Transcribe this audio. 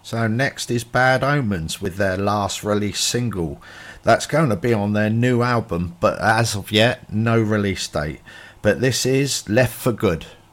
So next is Bad Omens with their last release single. That's going to be on their new album, but as of yet, no release date. But this is Left for Good.